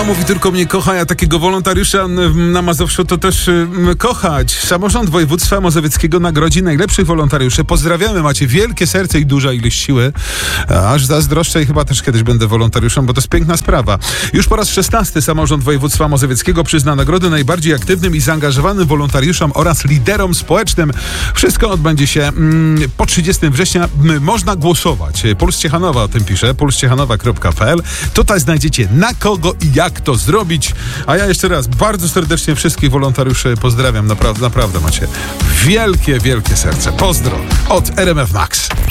Ona mówi tylko mnie kocha, ja takiego wolontariusza na Mazowszu to też kochać. Samorząd województwa mazowieckiego nagrodzi najlepszych wolontariuszy. Pozdrawiamy, macie wielkie serce i duża ilość siły. Aż zazdroszczę i chyba też kiedyś będę wolontariuszem, bo to jest piękna sprawa. Już po raz 16 Samorząd województwa mazowieckiego przyzna nagrody najbardziej aktywnym i zaangażowanym wolontariuszom oraz liderom społecznym. Wszystko odbędzie się po 30 września. Można głosować. Puls Ciechanowa o tym pisze, pulsciechanowa.pl. Tutaj znajdziecie na kogo i jak to zrobić. A ja jeszcze raz bardzo serdecznie wszystkich wolontariuszy pozdrawiam. Naprawdę macie wielkie serce. Pozdro od RMF Max.